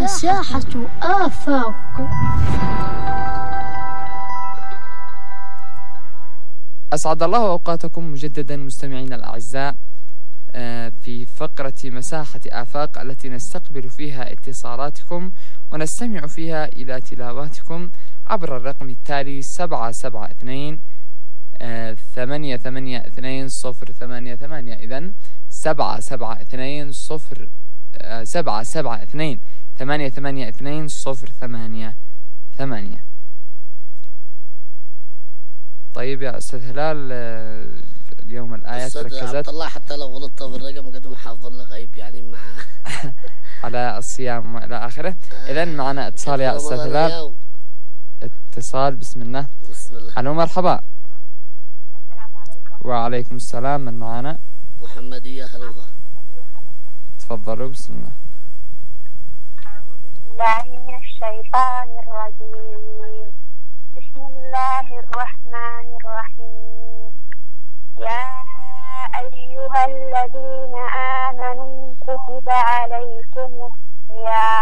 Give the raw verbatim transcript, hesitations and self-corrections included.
مساحة آفاق. أسعد الله أوقاتكم مجددا مستمعينا الأعزاء في فقرة مساحة آفاق التي نستقبل فيها اتصالاتكم ونستمع فيها إلى تلاواتكم عبر الرقم التالي سبعة سبعة اثنين ثمانية ثمانية اثنين صفر ثمانية ثمانية. إذن سبعة سبعة اثنين صفر سبعة سبعة اثنين ثمانية ثمانية اثنين صفر ثمانية ثمانية. طيب يا أستاذ هلال، اليوم الآيات ركزت عبد الله حتى لو غلطت بالرقم قد محافظ لك غيب يعني مع على الصيام وإلى آخره. إذن معنا اتصال يا أستاذ هلال. اتصال بسم الله. بسم الله. ألو مرحبا. السلام عليكم. وعليكم السلام. من معنا؟ محمدية خليفة. تفضلوا بسم الله. أعوذ بالله من الشيطان الرجيم. بسم الله الرحمن الرحيم. يا أيها الذين آمنوا كتب عليكم الصيام